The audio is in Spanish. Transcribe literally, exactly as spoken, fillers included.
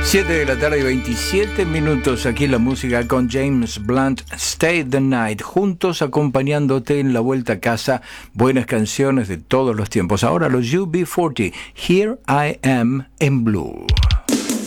siete de la tarde y veintisiete minutos, aquí la música con James Blunt, Stay the Night, juntos acompañándote en la vuelta a casa, buenas canciones de todos los tiempos. Ahora los U B cuarenta, Here I Am in Blue.